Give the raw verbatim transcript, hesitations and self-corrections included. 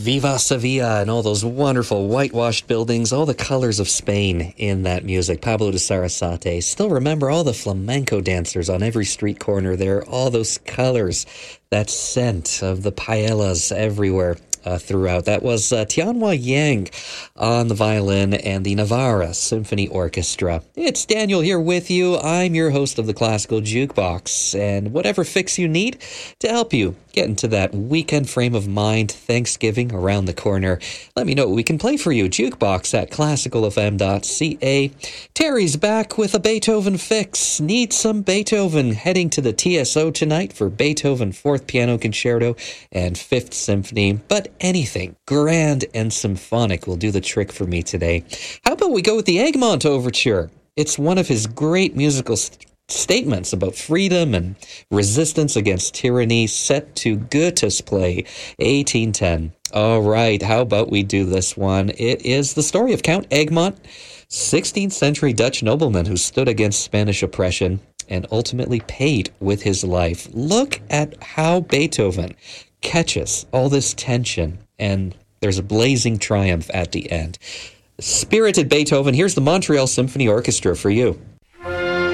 Viva Sevilla and all those wonderful whitewashed buildings, all the colors of Spain in that music. Pablo de Sarasate. Still remember all the flamenco dancers on every street corner there, all those colors, that scent of the paellas everywhere. Uh, throughout. That was uh, Tianhua Yang on the violin and the Navarra Symphony Orchestra. It's Daniel here with you. I'm your host of the Classical Jukebox, and whatever fix you need to help you get into that weekend frame of mind, Thanksgiving around the corner, let me know what we can play for you. Jukebox at classical f m dot c a. Terry's back with a Beethoven fix. Need some Beethoven. Heading to the T S O tonight for Beethoven fourth Piano Concerto and fifth Symphony, but anything grand and symphonic will do the trick for me today. How about we go with the Egmont Overture? It's one of his great musical st- statements about freedom and resistance against tyranny, set to Goethe's play, eighteen ten. All right, how about we do this one? It is the story of Count Egmont, sixteenth century Dutch nobleman who stood against Spanish oppression and ultimately paid with his life. Look at how Beethoven catches all this tension, and there's a blazing triumph at the end. Spirited Beethoven, here's the Montreal Symphony Orchestra for you.